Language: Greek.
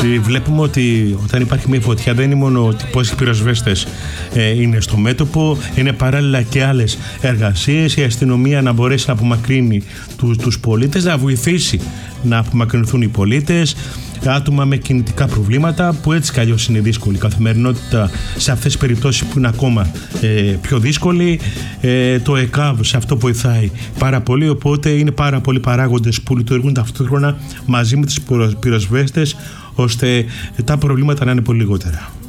Βλέπουμε ότι όταν υπάρχει μια φωτιά δεν είναι μόνο ότι πόσοι πυροσβέστες είναι στο μέτωπο, είναι παράλληλα και άλλες εργασίες. Η αστυνομία να μπορέσει να απομακρύνει τους πολίτες, να βοηθήσει να απομακρυνθούν οι πολίτες, άτομα με κινητικά προβλήματα που έτσι κι αλλιώς είναι δύσκολη η καθημερινότητα σε αυτές τις περιπτώσεις που είναι ακόμα πιο δύσκολη. Το ΕΚΑΒ σε αυτό βοηθάει πάρα πολύ, οπότε είναι πάρα πολλοί παράγοντες που λειτουργούν ταυτόχρονα μαζί με τις πυροσβέστες ώστε τα προβλήματα να είναι πολύ λιγότερα.